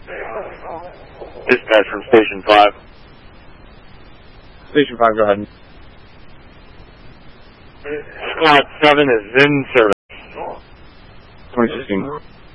Dispatch from Station 5. Station 5, go ahead. Squad 7 is in service. 2016.